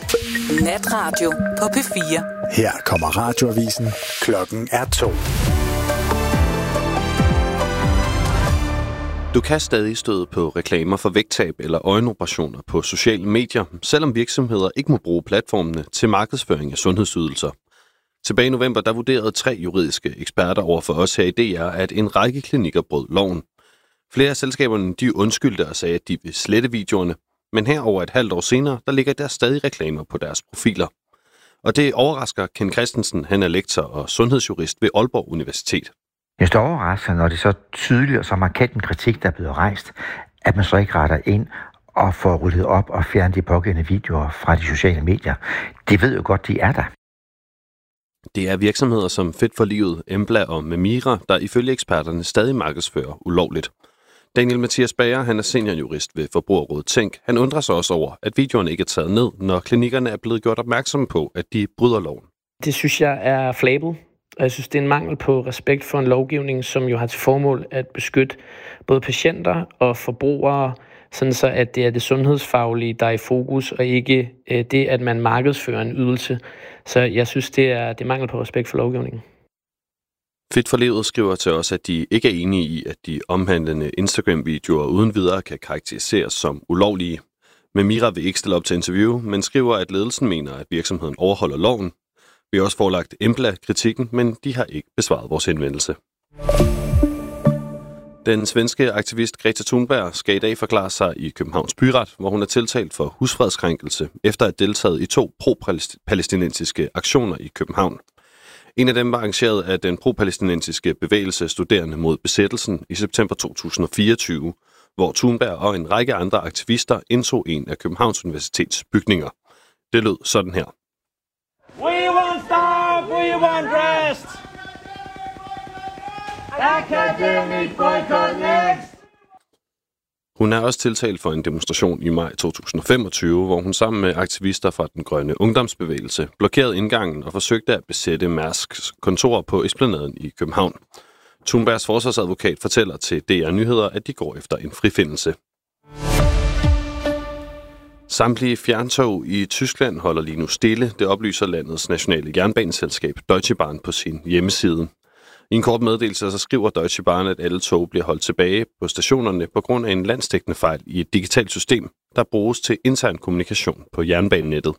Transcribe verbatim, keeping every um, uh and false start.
Natradio på P fire. Her kommer radioavisen. Klokken er to. Du kan stadig støde på reklamer for vægttab eller øjenoperationer på sociale medier, selvom virksomheder ikke må bruge platformene til markedsføring af sundhedsydelser. Tilbage i november der vurderede tre juridiske eksperter over for os her i D R, at en række klinikker brød loven. Flere af selskaberne de undskyldte og sagde, at de vil slette videoerne, men her over et halvt år senere, der ligger der stadig reklamer på deres profiler. Og det overrasker Ken Christensen, han er lektor og sundhedsjurist ved Aalborg Universitet. Jeg står overrasket, når det er så tydeligt og så markant en kritik, der er blevet rejst, at man så ikke retter ind og får ryddet op og fjernet de pågældende videoer fra de sociale medier. De ved jo godt, de er der. Det er virksomheder som Fedt for Livet, Embla og Memira, der ifølge eksperterne stadig markedsfører ulovligt. Daniel Mathias Bager, han er seniorjurist ved Forbrugerrådet Tænk. Han undrer sig også over, at videoerne ikke er taget ned, når klinikkerne er blevet gjort opmærksomme på, at de bryder loven. Det synes jeg er flabet, og jeg synes, det er en mangel på respekt for en lovgivning, som jo har til formål at beskytte både patienter og forbrugere, sådan så at det er det sundhedsfaglige, der er i fokus, og ikke det, at man markedsfører en ydelse. Så jeg synes, det er, det er mangel på respekt for lovgivningen. Fedt for Livet skriver til os, at de ikke er enige i, at de omhandlende Instagram-videoer uden videre kan karakteriseres som ulovlige. Memira vil ikke stille op til interview, men skriver, at ledelsen mener, at virksomheden overholder loven. Vi har også forelagt Embla kritikken, men de har ikke besvaret vores henvendelse. Den svenske aktivist Greta Thunberg skal i dag forklare sig i Københavns Byret, hvor hun er tiltalt for husfredskrænkelse efter at have deltaget i to pro-palæstinensiske aktioner i København. En af dem var arrangeret af den pro-palæstinensiske bevægelse Studerende mod besættelsen i september to tusind og fireogtyve, hvor Thunberg og en række andre aktivister indtog en af Københavns Universitets bygninger. Det lød sådan her. We won't stop, we won't rest. Academic boycott next. Hun er også tiltalt for en demonstration i maj to tusind og femogtyve, hvor hun sammen med aktivister fra den grønne ungdomsbevægelse blokerede indgangen og forsøgte at besætte Mærsks kontor på Esplanaden i København. Thunbergs forsvarsadvokat fortæller til D R Nyheder, at de går efter en frifindelse. Samtlige fjerntog i Tyskland holder lige nu stille. Det oplyser landets nationale jernbaneselskab Deutsche Bahn på sin hjemmeside. I en kort meddelelse så skriver Deutsche Bahn, at alle tog bliver holdt tilbage på stationerne på grund af en landsdækkende fejl i et digitalt system, der bruges til intern kommunikation på jernbanenettet.